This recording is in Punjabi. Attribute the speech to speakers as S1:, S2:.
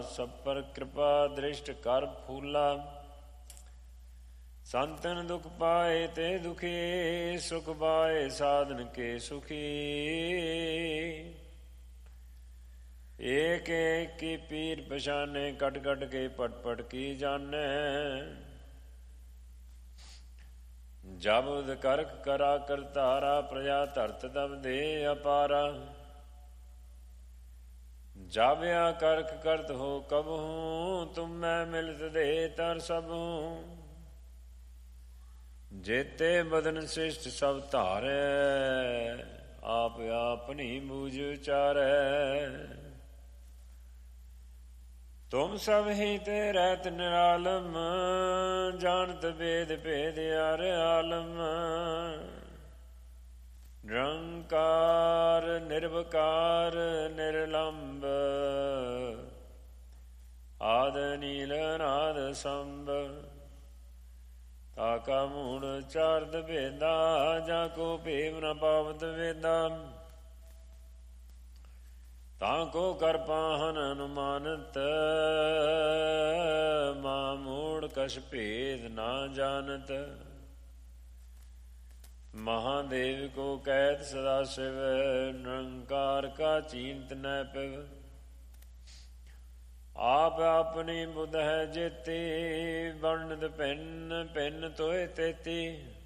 S1: ਸਭ ਪਰ ਕਿਰਪਾ ਦ੍ਰਿਸ਼ਟ ਕਰ ਫੂਲਾ। ਸੰਤਨ ਦੁਖ ਪਾਏ ਤੇ ਦੁਖੀ, ਸੁਖ ਪਾਏ ਸਾਧਨ ਕੇ ਸੁਖੀ। ਏਕ ਏਕ ਕੀ ਪੀਰ ਪਛਾਨੇ, ਕਟ ਕਟ ਕੇ ਪਟ ਪਟ ਕੀ ਜਾਨੈ। ਜਬ ਕਰਕ ਕਰਾ ਕਰਤਾਰਾ, ਪ੍ਰਜਾ ਧਰਤ ਤਬ ਦੇ ਅਪਾਰਾ। ਜਾਬਿਆ ਕਰਕ ਕਰਤ ਹੋ ਕਬਹੂੰ, ਤੁਮ ਮੈਂ ਮਿਲਤ ਦੇ ਤਰ ਸਭੂੰ। ਜੇਤੇ ਬਦਨ ਸ੍ਰਿਸ਼ਟ ਸਭ ਧਾਰੈ, ਆਪ ਆਪਨੀ ਬੂਝ ਉਚਾਰੈ। ਤੁਮ ਸਭ ਹੀ ਤੇ ਰਹਿਤ ਨਿਰਾਲਮ, ਜਾਣਤ ਭੇਦ ਭੇਦ ਅਰ ਆਲਮ। ਨਿਰੰਕਾਰ ਨਿਰਵਕਾਰ ਨਿਰਲੰਭ, ਆਦ ਨੀਲ ਅਨਾਦ ਸੰਭ। ਤਾਕਾ ਮੂੜ ਚਾਰਦ ਭੇਦਾ, ਜਾ ਕੋ ਭੇਵ ਨ ਪਾਵਤ ਵੇਦਾ। ਤਾਂ ਕੋ ਕਰ ਪਾਹਨ ਅਨੁਮਾਨਤ, ਮਾ ਮੂੜ ਕਛ ਭੇਦ ਨਾ ਜਾਨਤ। ਮਹਾਦੇਵ ਕੋ ਕਹਿਤ ਸਦਾ ਸ਼ਿਵ, ਨਿਰੰਕਾਰ ਕਾ ਚੀਨਤ ਨੈ ਪਿਵ। ਆਪ ਆਪਣੀ ਬੁੱਧ ਹੈ ਜੇਤੀ, ਵਰਣਤ ਭਿੰਨ ਭਿੰਨ ਤੋਏ ਤੇਤੀ।